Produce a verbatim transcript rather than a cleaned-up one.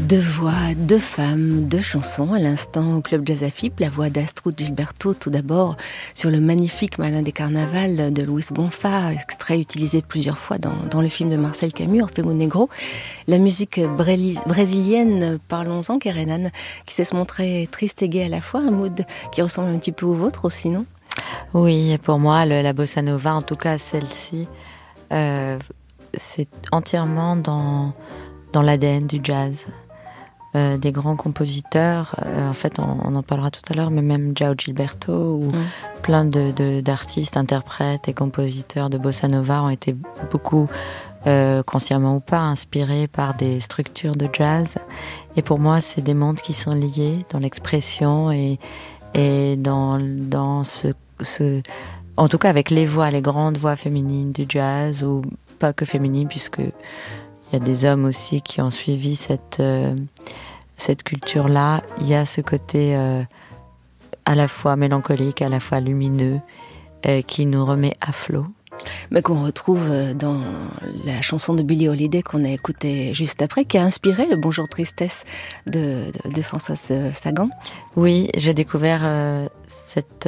Deux voix, deux femmes, deux chansons à l'instant au Club Jazz Afip. La voix d'Astrud Gilberto tout d'abord sur le magnifique Malin des Carnavals de Luis Bonfa, extrait utilisé plusieurs fois dans, dans le film de Marcel Camus, Orfeo Negro. La musique bréli- brésilienne, parlons-en, Kerenan, qui sait se montrer triste et gai à la fois, un mood qui ressemble un petit peu au vôtre aussi, non ? Oui, pour moi, le, la bossa nova, en tout cas celle-ci, euh, c'est entièrement dans, dans l'A D N du jazz. Euh, des grands compositeurs, euh, en fait on, on en parlera tout à l'heure, mais même João Gilberto ou mm. plein de, de, d'artistes, interprètes et compositeurs de bossa nova ont été beaucoup, euh, consciemment ou pas, inspirés par des structures de jazz. Et pour moi, c'est des mondes qui sont liés dans l'expression et, et dans, dans ce, ce... En tout cas avec les voix, les grandes voix féminines du jazz, ou pas que féminines, puisque il y a des hommes aussi qui ont suivi cette, euh, cette culture-là. Il y a ce côté euh, à la fois mélancolique, à la fois lumineux, euh, qui nous remet à flot. Mais qu'on retrouve dans la chanson de Billie Holiday qu'on a écoutée juste après, qui a inspiré le Bonjour Tristesse de, de, de Françoise Sagan. Oui, j'ai découvert euh, cette